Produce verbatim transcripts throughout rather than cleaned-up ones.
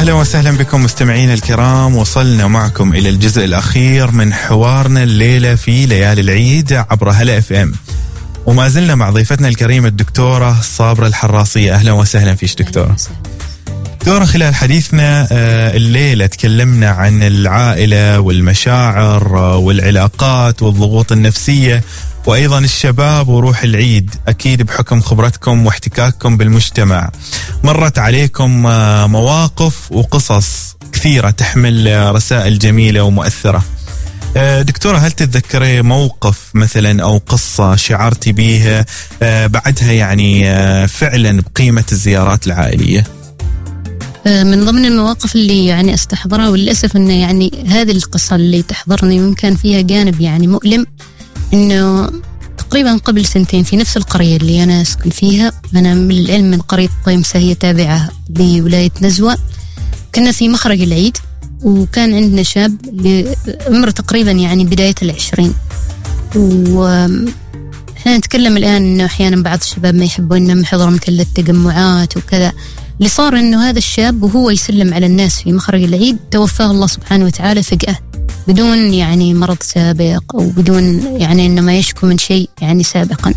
أهلا وسهلا بكم مستمعين الكرام. وصلنا معكم إلى الجزء الأخير من حوارنا الليلة في ليالي العيد عبر هلا اف ام، وما زلنا مع ضيفتنا الكريمة الدكتورة صابرة الحراسية. أهلا وسهلا فيش دكتورة. دكتورة، خلال حديثنا الليلة تكلمنا عن العائلة والمشاعر والعلاقات والضغوط النفسية وأيضا الشباب وروح العيد. أكيد بحكم خبرتكم واحتكاككم بالمجتمع مرت عليكم مواقف وقصص كثيرة تحمل رسائل جميلة ومؤثرة. دكتورة، هل تتذكري موقف مثلا أو قصة شعرتي بيها بعدها يعني فعلا بقيمة الزيارات العائلية؟ من ضمن المواقف اللي يعني استحضرها، والللأسف أنه يعني هذه القصة اللي تحضرني ممكن فيها جانب يعني مؤلم، إنه تقريبا قبل سنتين في نفس القرية اللي أنا أسكن فيها، أنا من العلم من قرية طيمسة، هي تابعة لولاية نزوة. كنا في مخرج العيد، وكان عندنا شاب عمره تقريبا يعني بداية العشرين، وإحنا نتكلم الآن إنه أحيانا بعض الشباب ما يحبون إنهم يحضروا مثل التجمعات وكذا. اللي صار إنه هذا الشاب وهو يسلم على الناس في مخرج العيد توفاه الله سبحانه وتعالى فجأة، بدون يعني مرض سابق أو بدون يعني إنه ما يشكو من شيء يعني سابقا.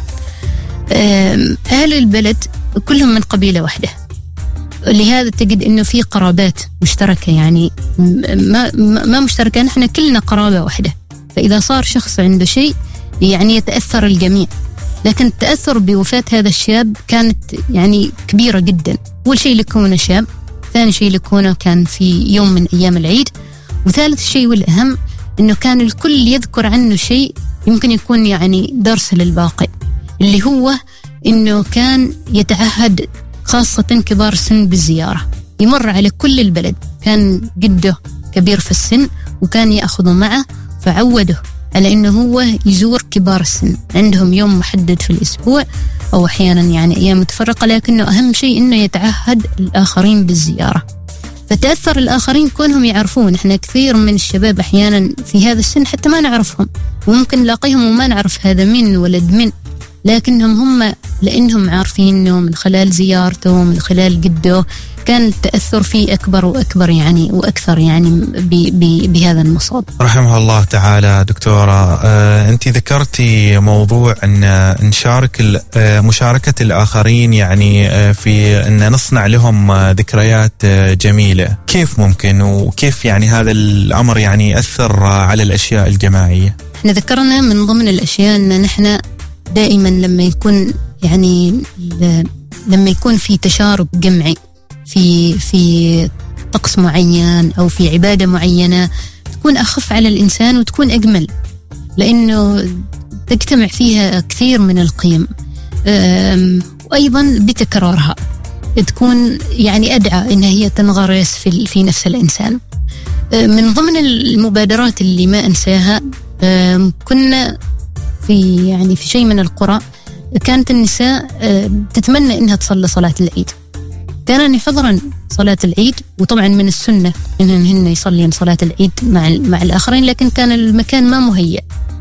أهل البلد كلهم من قبيلة واحدة، لهذا تجد إنه في قرابات مشتركة، يعني ما ما مشتركة، نحن كلنا قرابة واحدة. فإذا صار شخص عنده شيء يعني يتأثر الجميع. لكن التأثر بوفاة هذا الشاب كانت يعني كبيرة جدا. أول شيء لكونه شاب، ثاني شيء لكونه كان في يوم من أيام العيد، وثالث شيء والأهم إنه كان الكل يذكر عنه شيء يمكن يكون يعني درس للباقي، اللي هو إنه كان يتعهد خاصة كبار السن بالزيارة، يمر على كل البلد. كان جده كبير في السن وكان يأخذه معه، فعوده على إنه هو يزور كبار السن. عندهم يوم محدد في الأسبوع أو أحيانا يعني أيام متفرقة، لكنه أهم شيء إنه يتعهد الآخرين بالزيارة. فتأثر الآخرين كونهم يعرفون. إحنا كثير من الشباب أحيانا في هذا السن حتى ما نعرفهم، وممكن نلاقيهم وما نعرف هذا من ولد من، لكنهم هم لأنهم عارفينه من خلال زيارته من خلال جده، كان التأثر فيه أكبر وأكبر يعني وأكثر يعني بهذا المصاب. رحمه الله تعالى. دكتورة، آه، أنت ذكرتي موضوع أن نشارك مشاركة الآخرين يعني آه في أن نصنع لهم آه ذكريات آه جميلة. كيف ممكن وكيف يعني هذا الأمر يعني يأثر آه على الأشياء الجماعية؟ احنا ذكرنا من ضمن الأشياء أن نحن دائما لما يكون يعني لما يكون في تشارك جمعي في في طقس معين أو في عبادة معينة، تكون أخف على الإنسان وتكون أجمل، لأنه تجتمع فيها كثير من القيم، وأيضا بتكرارها تكون يعني أدعى إنها هي تنغرس في في نفس الإنسان. من ضمن المبادرات اللي ما أنساها، كنا في يعني في شيء من القرى كانت النساء تتمنى إنها تصلي صلاة العيد. كان يحضرن صلاة العيد، وطبعا من السنة إنهن يصلين صلاة العيد مع مع الآخرين، لكن كان المكان ما مهيأ،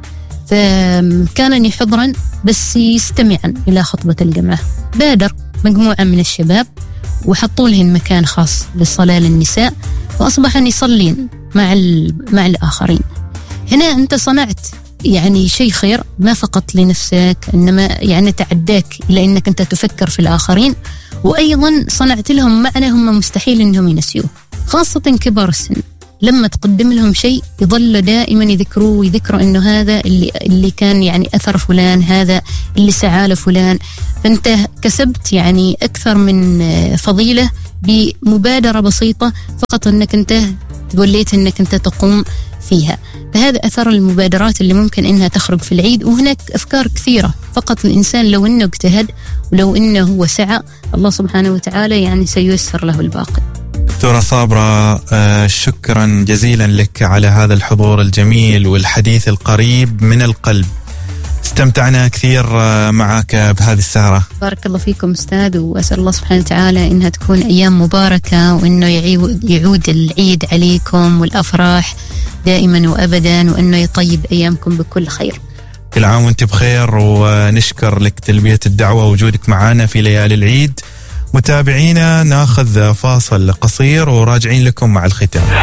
فكان يحضرن بس يستمعن إلى خطبة الجمعة. بادر مجموعة من الشباب وحطوا لهن مكان خاص للصلاة للنساء، وأصبحن يصلين مع مع الآخرين. هنا أنت صنعت يعني شيء خير، ما فقط لنفسك، إنما يعني تعداك إلى أنك أنت تفكر في الآخرين، وأيضا صنعت لهم معنى هم مستحيل أنهم ينسيوه، خاصة كبار السن. لما تقدم لهم شيء يظل دائما يذكروه ويذكروا أنه هذا اللي, اللي كان يعني أثر فلان، هذا اللي سعى لفلان. فأنت كسبت يعني أكثر من فضيلة بمبادرة بسيطة، فقط أنك أنت توليت أنك أنت تقوم فيها. فهذا أثر المبادرات اللي ممكن إنها تخرج في العيد. وهناك أفكار كثيرة، فقط الإنسان لو إنه اجتهد ولو إنه هو سعى، الله سبحانه وتعالى يعني سييسر له الباقي. دكتورة صابرة، آه شكرا جزيلا لك على هذا الحضور الجميل والحديث القريب من القلب. استمتعنا كثير معك بهذه السهرة. بارك الله فيكم أستاذ، وأسأل الله سبحانه وتعالى إنها تكون أيام مباركة، وإنه يعود العيد عليكم والأفراح دائما وأبدا، وإنه يطيب أيامكم بكل خير. كل عام وانت بخير، ونشكر لك تلبية الدعوة ووجودك معنا في ليالي العيد، متابعينا ناخذ فاصل قصير وراجعين لكم مع الختام.